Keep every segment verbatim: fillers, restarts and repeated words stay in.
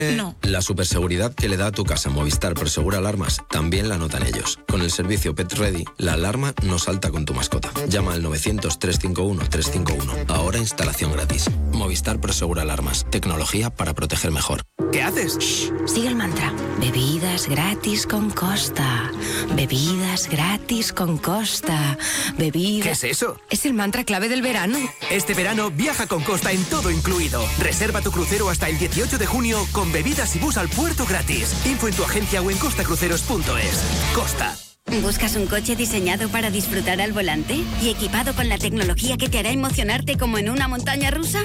No. La superseguridad que le da a tu casa Movistar Prosegur Alarmas también la notan ellos. Con el servicio Pet Ready, la alarma no salta con tu mascota. Llama al novecientos, trescientos cincuenta y uno, trescientos cincuenta y uno. Ahora instalación gratis. Movistar Prosegur Alarmas. Tecnología para proteger mejor. ¿Qué haces? Shh, sigue el mantra. Bebidas gratis con Costa. Bebidas gratis con Costa. Bebidas... ¿Qué es eso? Es el mantra clave del verano. Este verano viaja con Costa en todo incluido. Reserva tu crucero hasta el dieciocho de junio con bebidas y bus al puerto gratis. Info en tu agencia o en costacruceros punto es. Costa. ¿Buscas un coche diseñado para disfrutar al volante y equipado con la tecnología que te hará emocionarte como en una montaña rusa?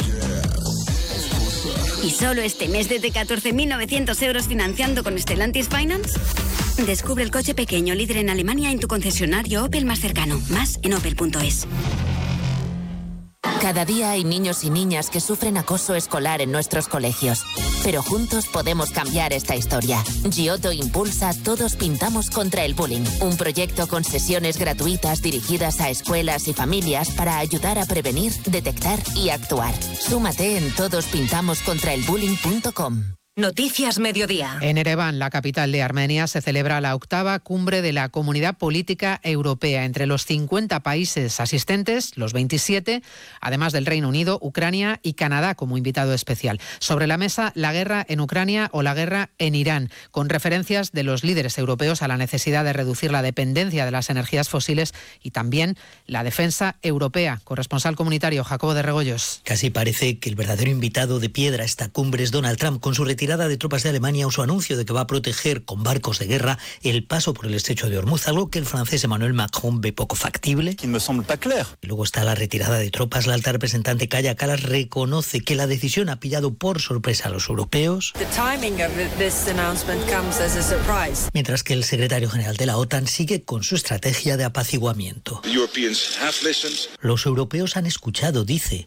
¿Y solo este mes desde catorce mil novecientos euros financiando con Stellantis Finance? Descubre el coche pequeño líder en Alemania en tu concesionario Opel más cercano. Más en opel punto es. Cada día hay niños y niñas que sufren acoso escolar en nuestros colegios. Pero juntos podemos cambiar esta historia. Giotto impulsa Todos Pintamos contra el Bullying, un proyecto con sesiones gratuitas dirigidas a escuelas y familias para ayudar a prevenir, detectar y actuar. Súmate en todos pintamos contra el bullying punto com. Noticias Mediodía. En Ereván, la capital de Armenia, se celebra la octava cumbre de la Comunidad Política Europea. Entre los cincuenta países asistentes, los veintisiete, además del Reino Unido, Ucrania y Canadá como invitado especial. Sobre la mesa, la guerra en Ucrania o la guerra en Irán, con referencias de los líderes europeos a la necesidad de reducir la dependencia de las energías fósiles y también la defensa europea. Corresponsal comunitario Jacobo de Regoyos. Casi parece que el verdadero invitado de piedra a esta cumbre es Donald Trump, con su retirada de tropas de Alemania o su anuncio de que va a proteger con barcos de guerra el paso por el estrecho de Hormuz, algo que el francés Emmanuel Macron ve poco factible. Y luego está la retirada de tropas. La alta representante Kaja Kallas reconoce que la decisión ha pillado por sorpresa a los europeos, mientras que el secretario general de la OTAN sigue con su estrategia de apaciguamiento. Los europeos han escuchado, dice.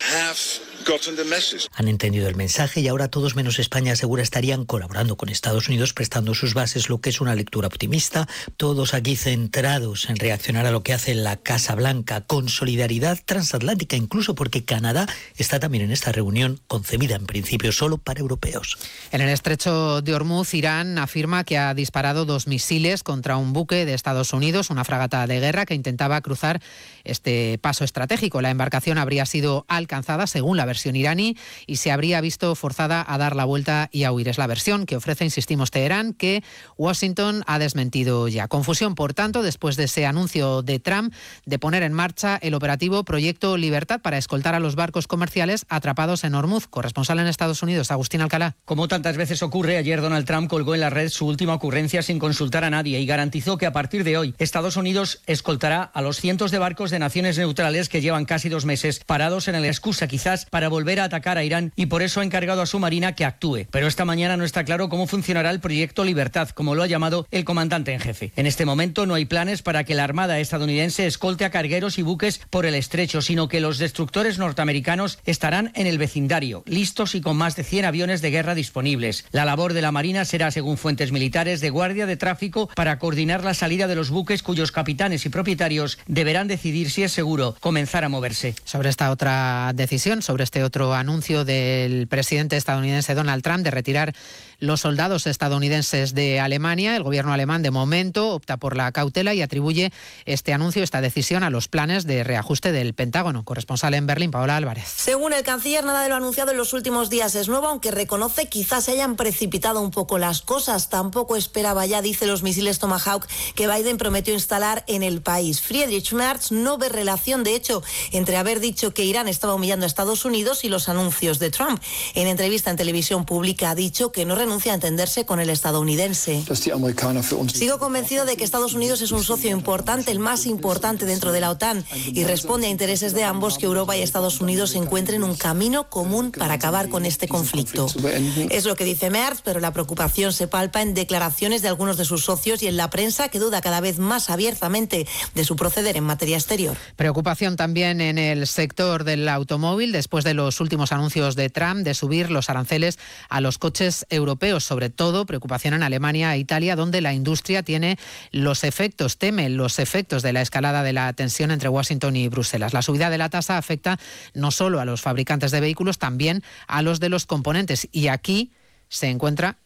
Han entendido el mensaje y ahora todos menos España asegura estarían colaborando con Estados Unidos prestando sus bases, lo que es una lectura optimista. Todos aquí centrados en reaccionar a lo que hace la Casa Blanca con solidaridad transatlántica, incluso porque Canadá está también en esta reunión concebida en principio solo para europeos. En el estrecho de Hormuz, Irán afirma que ha disparado dos misiles contra un buque de Estados Unidos, una fragata de guerra que intentaba cruzar este paso estratégico. La embarcación habría sido alcanzada según la versión iraní y se habría visto forzada a dar la vuelta y a huir. Es la versión que ofrece, insistimos, Teherán, que Washington ha desmentido ya. Confusión, por tanto, después de ese anuncio de Trump de poner en marcha el operativo Proyecto Libertad para escoltar a los barcos comerciales atrapados en Hormuz. Corresponsal en Estados Unidos, Agustín Alcalá. Como tantas veces ocurre, ayer Donald Trump colgó en la red su última ocurrencia sin consultar a nadie y garantizó que a partir de hoy Estados Unidos escoltará a los cientos de barcos de naciones neutrales que llevan casi dos meses parados en la excusa quizás para volver a atacar a Irán, y por eso ha encargado a su marina que actúe. Pero esta mañana no está claro cómo funcionará el Proyecto Libertad, como lo ha llamado el comandante en jefe. En este momento no hay planes para que la Armada estadounidense escolte a cargueros y buques por el estrecho, sino que los destructores norteamericanos estarán en el vecindario, listos y con más de cien aviones de guerra disponibles. La labor de la Marina será, según fuentes militares, de guardia de tráfico para coordinar la salida de los buques cuyos capitanes y propietarios deberán decidir si es seguro comenzar a moverse. Sobre esta otra decisión, sobre este otro anuncio del presidente estadounidense Donald Trump de retirar los soldados estadounidenses de Alemania, el gobierno alemán de momento opta por la cautela y atribuye este anuncio, esta decisión, a los planes de reajuste del Pentágono. Corresponsal en Berlín, Paola Álvarez. Según el canciller, nada de lo anunciado en los últimos días es nuevo, aunque reconoce quizás se hayan precipitado un poco las cosas. Tampoco esperaba ya, dice, los misiles Tomahawk que Biden prometió instalar en el país. Friedrich Merz no ve relación, de hecho, entre haber dicho que Irán estaba humillando a Estados Unidos y los anuncios de Trump. En entrevista en televisión pública ha dicho que no renuncia a entenderse con el estadounidense. Sigo convencido de que Estados Unidos es un socio importante, el más importante dentro de la OTAN, y responde a intereses de ambos que Europa y Estados Unidos encuentren un camino común para acabar con este conflicto. Es lo que dice Merz, pero la preocupación se palpa en declaraciones de algunos de sus socios y en la prensa, que duda cada vez más abiertamente de su proceder en materia exterior. Preocupación también en el sector del automóvil después de los últimos anuncios de Trump de subir los aranceles a los coches europeos, sobre todo preocupación en Alemania e Italia, donde la industria tiene los efectos, teme los efectos de la escalada de la tensión entre Washington y Bruselas. La subida de la tasa afecta no solo a los fabricantes de vehículos, también a los de los componentes, y aquí se encuentra